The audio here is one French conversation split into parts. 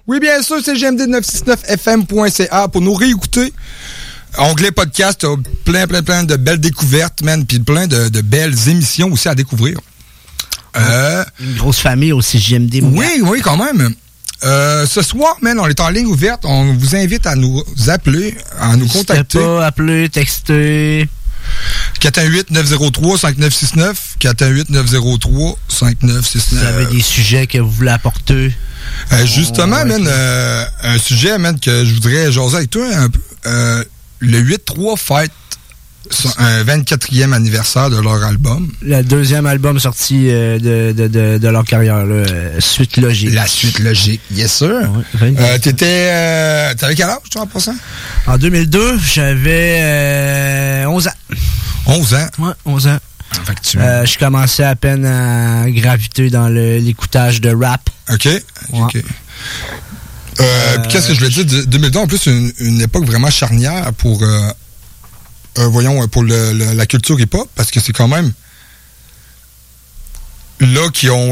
Oui, bien sûr, c'est GMD969FM.ca pour nous réécouter. Onglet podcast, plein de belles découvertes, man, puis plein de belles émissions aussi à découvrir. Une grosse famille aussi, JMD. Oui, quand même. Ce soir, man, on est en ligne ouverte. On vous invite à nous appeler, à nous contacter. N'hésitez pas, appeler, texter. 418-903-5969. 418-903-5969. Vous avez des sujets que vous voulez apporter. Justement, man, un sujet, man, que je voudrais jaser avec toi un peu. Le 8-3 fête un 24e anniversaire de leur album. Le deuxième album sorti de leur carrière, là, Suite Logique. La Suite Logique, yes sir. Ouais, t'avais quel âge, toi, en passant? En 2002, j'avais 11 ans. 11 ans? Ouais, 11 ans. Je commençais à peine à graviter dans l'écoutage de rap. OK. Puis qu'est-ce que je voulais dire? 2002, en plus, une époque vraiment charnière pour... pour la culture hip-hop, parce que c'est quand même là qui a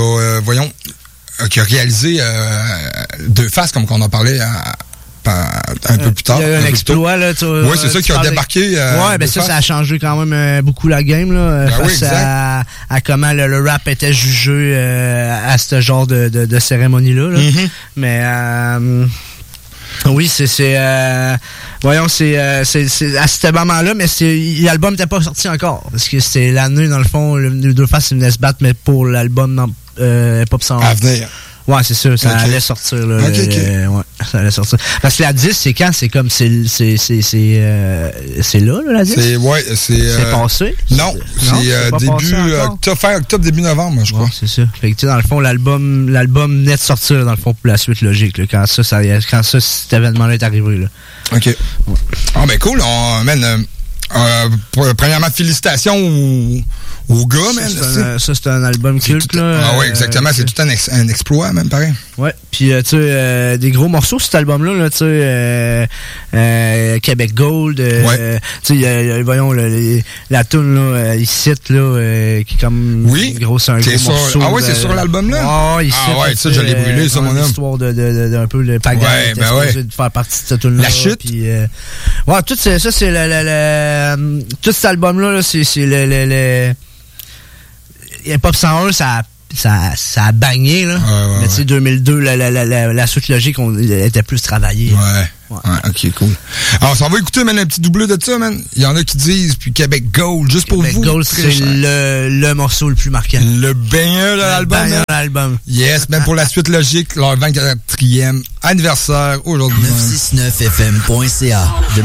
réalisé Deux Faces, comme on en parlait un peu plus tard. Il y a eu un exploit, là. Oui, c'est ça qui a débarqué. Ouais, ben ça a changé quand même beaucoup la game, là. Face à comment le rap était jugé à ce genre de cérémonie-là. Là. Mm-hmm. Mais oui, c'est à ce moment-là, mais l'album n'était pas sorti encore. Parce que c'était l'année, dans le fond, les Deux Faces venaient se battre, mais pour l'album Pop 101. À venir. Ouais, c'est sûr, ça allait sortir. Là, ouais, ça allait sortir. Parce que la 10, c'est quand? C'est comme, c'est là, la 10? C'est passé? Non, c'est début octobre, début novembre, je crois. Ouais, c'est ça. Fait que, dans le fond, l'album venait de sortir, dans le fond, pour la Suite Logique, là, quand cet événement-là est arrivé, là. OK. Ouais. Ah, ben, cool. On mène, premièrement, félicitations aux gars, man. Ça, c'est un album culte, là. Ah oui, exactement. C'est tout un exploit, même, pareil. Ouais. Puis, tu sais, des gros morceaux, cet album-là, là, tu sais, Québec Gold. Tu sais, voyons, la toune, là, ici, là, qui est comme... Oui. Gros, c'est un gros morceau. Ah ouais, c'est sur l'album, là? Ah, ici. Ah ouais, ça, je l'ai brûlé, ça, mon homme. L'histoire d'un peu le Pagan. Ouais, ben ouais. De faire partie de cette toune-là. La chute. Puis, ouais, tout ça, c'est tout cet album-là, là, c'est le Pop 101, ça a bagné, là. Mais tu sais, 2002, la Suite Logique, était plus travaillée. Ouais, ok, cool. Alors, on va écouter, man, un petit doublé de ça, man. Il y en a qui disent, puis Québec Gold, juste pour vous. Québec Gold, c'est le morceau le plus marquant. Le bagneur de l'album. Yes, même pour la Suite Logique, leur 24e anniversaire aujourd'hui. 969fm.ca